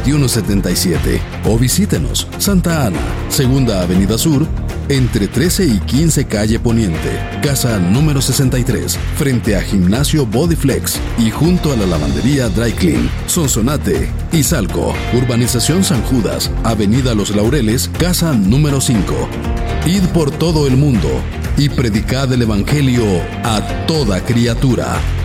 2177 o visítenos Santa Ana, Segunda Avenida Sur, entre 13 y 15 Calle Poniente, casa número 63, frente a Gimnasio Bodyflex y junto a la lavandería Dry Clean, Sonsonate, Izalco, Urbanización San Judas, Avenida Los Laureles, casa número 5. Id por todo el mundo y predicad el Evangelio a toda criatura.